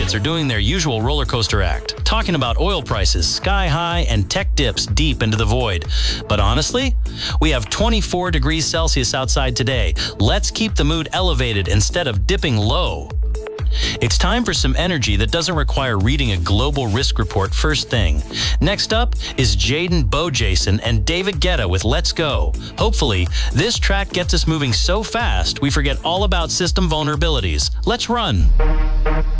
markets are doing their usual roller coaster act, talking about oil prices sky high and tech dips deep into the void. But honestly, we have 24 degrees Celsius outside today. Let's keep the mood elevated instead of dipping low. It's time for some energy that doesn't require reading a global risk report first thing. Next up is Jaden Bojason and David Guetta with Let's Go. Hopefully, this track gets us moving so fast we forget all about system vulnerabilities. Let's run.